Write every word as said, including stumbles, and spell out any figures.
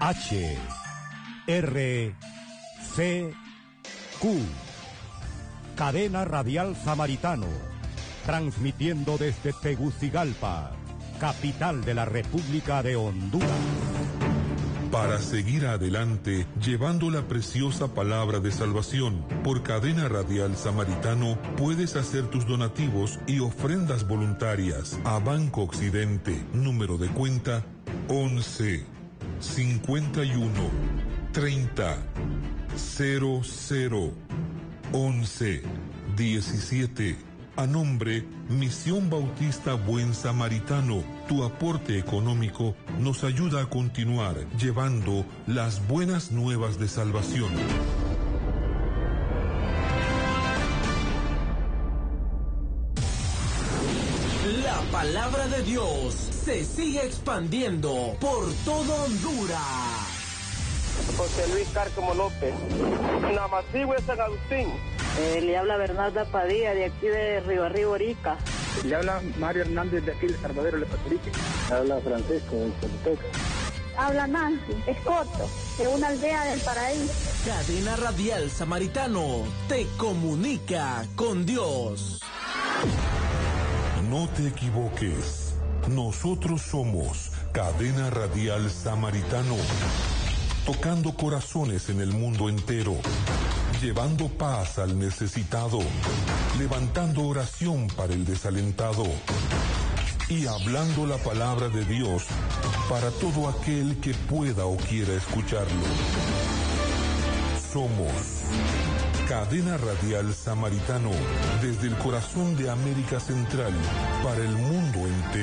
H, R, C, Q. Cadena Radial Samaritano, transmitiendo desde Tegucigalpa, capital de la República de Honduras. Para seguir adelante, llevando la preciosa palabra de salvación, por Cadena Radial Samaritano, puedes hacer tus donativos y ofrendas voluntarias a Banco Occidente, número de cuenta once, cincuenta y uno, treinta, cero cero, once, diecisiete. A nombre Misión Bautista Buen Samaritano, tu aporte económico nos ayuda a continuar llevando las buenas nuevas de salvación. La palabra de Dios se sigue expandiendo por todo Honduras. José Luis Cárcamo López, Namasigüe San Agustín. Eh, le habla Bernarda Padilla, de aquí de Río Arriba, Orica. Le habla Mario Hernández, de aquí de Salvador, Le Patricio. Habla Francisco, de Choluteca. Habla Nancy Escoto, de una aldea del paraíso. Cadena Radial Samaritano te comunica con Dios. No te equivoques, nosotros somos Cadena Radial Samaritano, tocando corazones en el mundo entero, llevando paz al necesitado, levantando oración para el desalentado y hablando la palabra de Dios para todo aquel que pueda o quiera escucharlo. Somos Cadena Radial Samaritano, desde el corazón de América Central para el mundo entero.